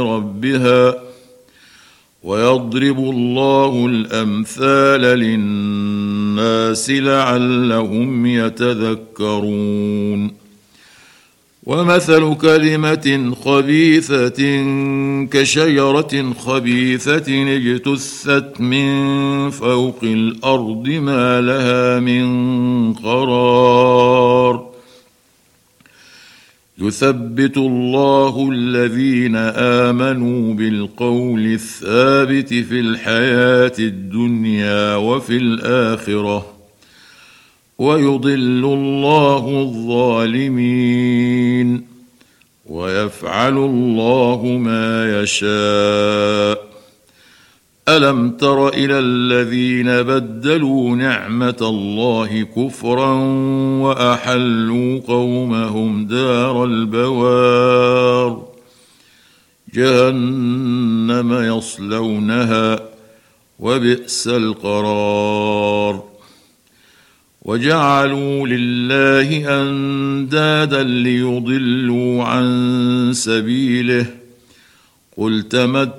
ربها ويضرب الله الأمثال للناس لعلهم يتذكرون ومثل كلمة خبيثة كشجرة خبيثة اجتثت من فوق الأرض ما لها من قرار يثبت الله الذين آمنوا بالقول الثابت في الحياة الدنيا وفي الآخرة ويضل الله الظالمين ويفعل الله ما يشاء ألم تر إلى الذين بدلوا نعمة الله كفرا وأحلوا قومهم دار البوار جهنم يصلونها وبئس القرار وجعلوا لله أندادا ليضلوا عن سبيله قل تمتعوا